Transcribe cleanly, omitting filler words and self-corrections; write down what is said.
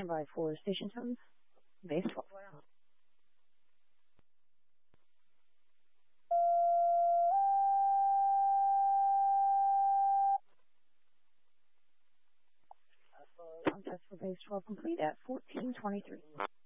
Stand by for station tone. Base 12. Contest for base 12 complete at 14:23.